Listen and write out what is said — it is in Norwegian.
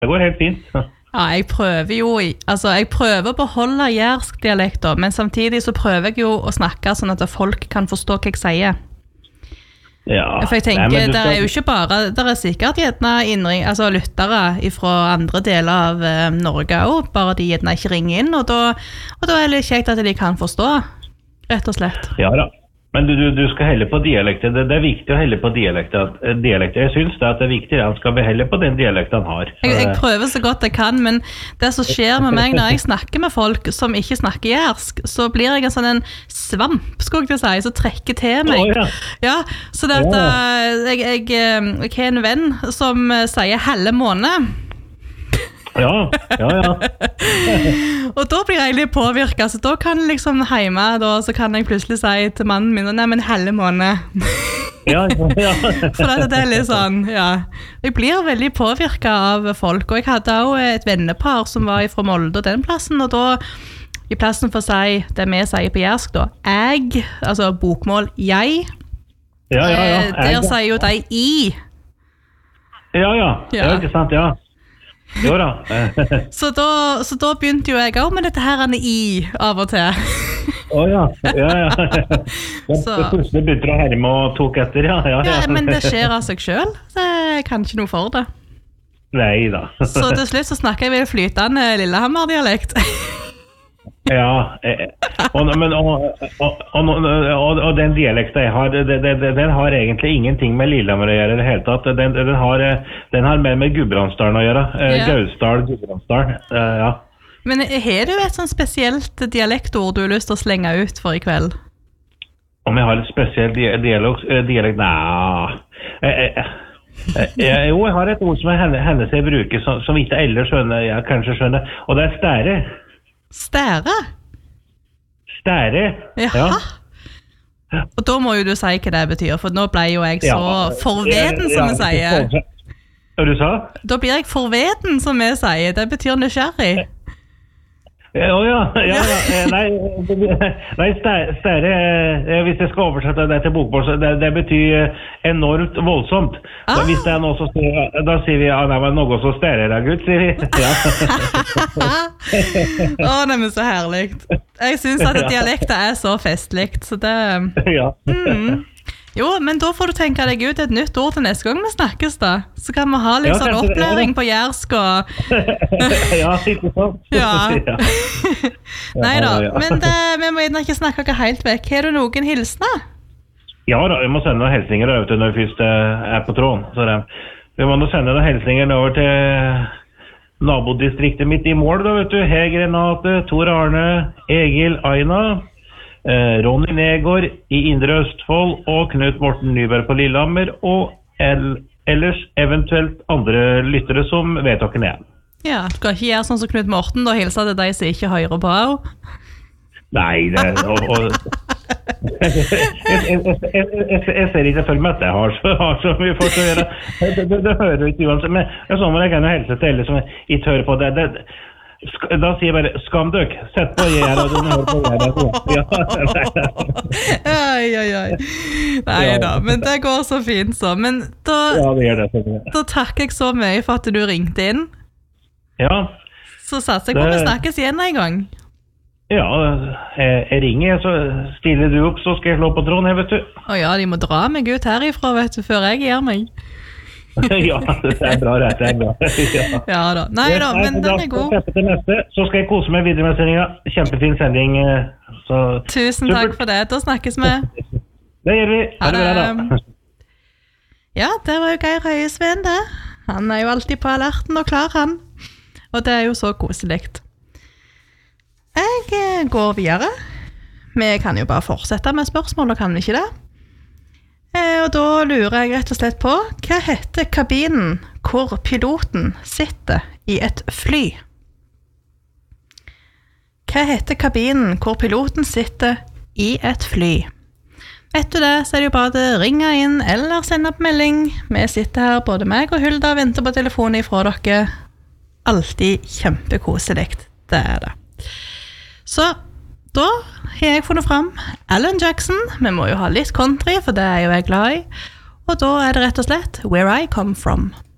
Det går helt fint. Ja, jeg prøver å beholde jærsk dialekter, men samtidig så prøver jeg jo å snakke sånn at folk kan forstå hva jeg sier. Ja. For jeg tenker, det jo ikke bare, det sikkert gjerne lyttere fra andre deler av Norge også, bare de gjerne ikke ringer inn, og da det litt kjekt at de kan forstå, rett og slett. Ja da. Men du skal helle på dialekter. Det viktig å helle på dialekter. Jeg synes det er viktig at han skal helle på den dialekten han har. Jeg prøver så godt jeg kan, men det som skjer med meg når jeg snakker med folk som ikke snakker jærsk, så blir jeg en svamp, skulle jeg si, som trekker til meg. Ja, så det at jeg har en venn som sier helle måned. Ja. Og da blir jeg litt påvirket, så da kan liksom hjemme, så kan jeg plutselig si til mannen min, nei, men helle måned. Ja. For det litt sånn, ja. Jeg blir veldig påvirket av folk, og jeg hadde også et vennepar som var fra Molde og den plassen, og da, i plassen for å si det vi sier på jærsk da, jeg, altså bokmål, jeg, der sier jo de i. Ja, ikke sant, ja. Jo da. så da begynte jo jeg også med dette her i av og til. Ja. Så plutselig begynte du å herme og tok etter, ja. Ja, men det skjer av seg selv. Jeg kan ikke noe for det. Nei da. Så til slutt så snakker jeg vel flytende Lillehammer-dialekt. Ja, og den dialekten jeg har, den har egentlig ingenting med Lillehammer å gjøre i det hele tatt. Den har mer med Gudbrandsdalen å gjøre. Gausdal, Gudbrandsdal, ja. Men har du et sånn spesielt dialektord du har lyst til å slenge ut for i kveld? Om jeg har et spesielt dialekt? Nei. Jo, jeg har et ord som hennes jeg bruker, som ikke ellers jeg kanskje skjønner, og det stære. Stære? Stære, ja. Og da må jo du si hva det betyr, for nå ble jo jeg så forveden, som vi sier. Hva du sa? Da blir jeg forveden, som vi sier. Det betyr nysgjerrig. Nei, stære, hvis jeg skal oversette det til bokmål, så det betyr enormt voldsomt. Hvis det noe så større, da sier vi, det var noe så stære da, Gud, sier vi. Det er så herlig. Jeg synes at dialekter så festligt, så det... Ja. Jo, men da får du tenke deg ut et nytt ord til neste gang vi snakkes da. Så kan vi ha litt sånn opplæring på jærsk og... Ja, ikke sant. Ja. Neida, men vi må ikke snakke helt vekk. Har du noen hilsner? Ja da, vi må sende noen hilsninger når vi først på tråden. Så vi må sende noen hilsninger over til nabodistriktet mitt i mål da, vet du. Hege Renate, Tor Arne, Egil, Aina... Ronny Negård i Indre Østfold og Knut Morten Nyberg på Lillehammer og ellers eventuelt andre lyttere som vet dere ned. Ja, du skal ikke gjøre sånn som Knut Morten da, hilse til deg som ikke hører på. Nei, jeg ser ikke for meg at jeg har så mye for å gjøre. Det hører du ikke uansett, men jeg sånn må jeg kan helse til alle som ikke hører på det. Da sier jeg bare, skam døk, sett på jeg og du hører på jeg. Nei da, men det går så fint så. Men da takker jeg så mye for at du ringte inn. Ja. Så satser jeg på at vi snakkes igjen en gang. Ja, jeg ringer, så stiller du opp, så skal jeg slå på tråden, vet du. Ja, de må dra meg ut herifra, vet du, før jeg gir meg. Ja, det bra, det bra. Ja da, nei da, men den god. Så skal jeg kose meg videre med sendingen. Kjempefin sending. Tusen takk for det, da snakkes vi. Det gjør vi. Ha det bra da. Ja, det var jo Geir Høyesveen det. Han jo alltid på alerten og klar han. Og det jo så koselig. Jeg går videre. Vi kan jo bare fortsette med spørsmål, og kan vi ikke det? Og da lurer jeg rett og slett på, hva heter kabinen hvor piloten sitter i et fly? Hva heter kabinen hvor piloten sitter i et fly? Vet du det, så det jo bare å ringe inn eller sende opp melding. Vi sitter her, både meg og Hulda, og venter på telefonen ifra dere. Alltid kjempekoselig, det det. Så da har jeg funnet frem Alan Jackson. Vi må jo ha litt country, for det jo jeg glad i. Og da det rett og slett Where I Come From.